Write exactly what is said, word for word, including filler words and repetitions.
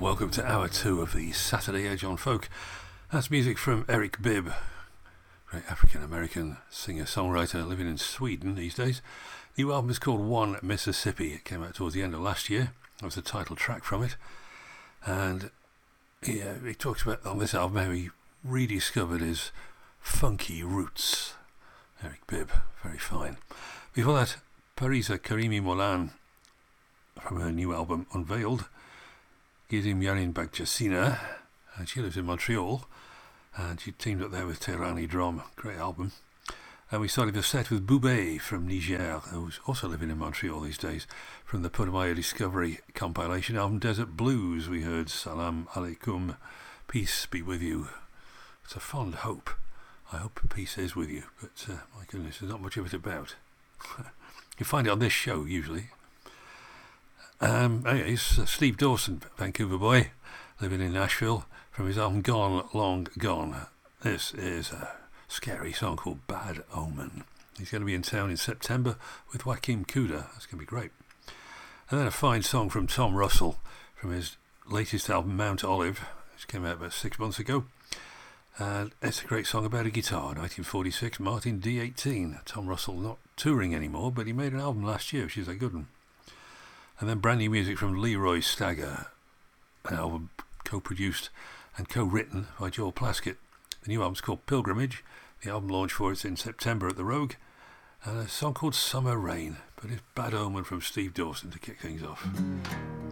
welcome to hour two of the Saturday Edge on Folk. That's music from Eric Bibb, great African-American singer-songwriter living in Sweden these days. The new album is called One Mississippi. It came out towards the end of last year. That was the title track from it. And yeah, he talks about on this album how he rediscovered his funky roots. Eric Bibb, very fine. Before that, Parisa Karimi Molan from her new album Unveiled. Gizim Yarin Bagchasina, and she lives in Montreal, and she teamed up there with Tehrani Drum, great album. And we started the set with Boubé from Niger, who's also living in Montreal these days, from the Putumayo Discovery compilation album Desert Blues. We heard Salam Alaikum, Peace Be With You. It's a fond hope. I hope peace is with you, but uh, my goodness, there's not much of it about. You find it on this show usually. Um, anyways, uh, Steve Dawson, Vancouver boy, living in Nashville, from his album Gone, Long Gone. This is a scary song called Bad Omen. He's going to be in town in September with Joaquin Kuda. That's going to be great. And then a fine song from Tom Russell from his latest album Mount Olive, which came out about six months ago. And it's a great song about a guitar, nineteen forty-six, Martin D eighteen. Tom Russell not touring anymore, but he made an album last year, which is a good one. And then brand new music from Leroy Stagger, an album co-produced and co-written by Joel Plaskett. The new album's called Pilgrimage. The album launch for it's in September at the Rogue. And a song called Summer Rain, but it's Bad Omen from Steve Dawson to kick things off.